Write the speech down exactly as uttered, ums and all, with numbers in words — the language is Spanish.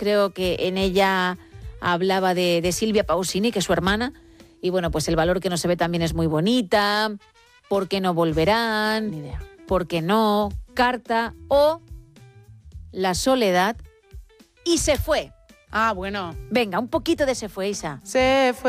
creo que en ella hablaba de, de Silvia Pausini, que es su hermana, y bueno, pues el valor que no se ve también es muy bonita. ¿Por qué no volverán? Ni idea. ¿Por qué no? Carta o La soledad y se fue. Ah, bueno. Venga, un poquito de se fue, Isa. Se fue.